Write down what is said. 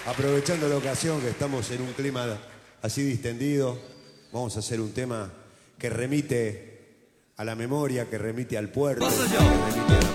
Aprovechando la ocasión que estamos en un clima así distendido, vamos a hacer un tema que remite a la memoria, que remite al puerto, que remite a la